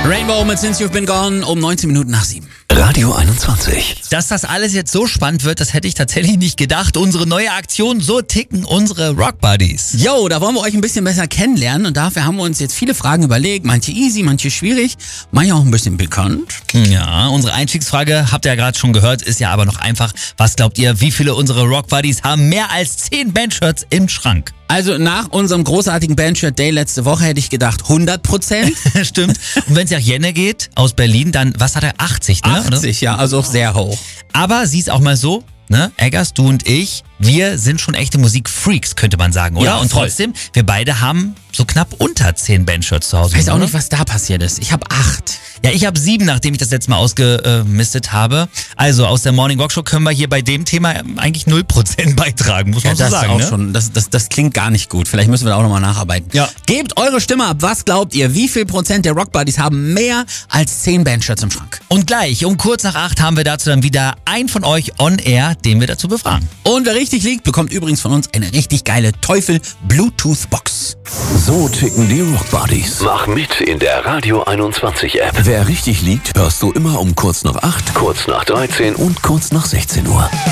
Rainbow mit Since You've Been Gone um 19 Minuten nach 7. Radio 21. Dass das alles jetzt so spannend wird, das hätte ich tatsächlich nicht gedacht. Unsere neue Aktion, so ticken unsere Rock Buddies. Yo, da wollen wir euch ein bisschen besser kennenlernen und dafür haben wir uns jetzt viele Fragen überlegt. Manche easy, manche schwierig, manche auch ein bisschen bekannt. Ja, unsere Einstiegsfrage, habt ihr ja gerade schon gehört, ist ja aber noch einfach. Was glaubt ihr, wie viele unserer Rock Buddies haben mehr als 10 Bandshirts im Schrank? Also nach unserem großartigen Bandshirt Day letzte Woche hätte ich gedacht 100%. Stimmt. Und wenn es nach Jenne geht, aus Berlin, dann, was hat er, 80, ne? 80, ja, also auch sehr hoch. Aber sieh's auch mal so, ne? Eggers, du und ich, wir sind schon echte Musikfreaks, könnte man sagen, oder? Ja, und voll. trotzdem, wir beide haben so knapp unter 10 Bandshirts zu Hause. Ich weiß auch oder? nicht, was da passiert ist. Ich habe 8. Ja, ich habe 7, nachdem ich das letzte Mal ausgemistet habe. Also aus der Morning Rock Show können wir hier bei dem Thema eigentlich 0% beitragen, muss man so das sagen. ist auch Ne? schon, das klingt gar nicht gut. Vielleicht müssen wir da auch nochmal nacharbeiten. Ja. Gebt eure Stimme ab. Was glaubt ihr? Wie viel Prozent der Rock Buddies haben mehr als 10 Bandshirts im Schrank? Und gleich um kurz nach 8 haben wir dazu dann wieder einen von euch on air, den wir dazu befragen. Und wer richtig liegt, bekommt übrigens von uns eine richtig geile Teufel-Bluetooth-Box. So ticken die Rock Buddies. Mach mit in der Radio 21 App. Wer richtig liegt, hörst du immer um kurz nach 8, Kurz nach 13 und kurz nach 16 Uhr.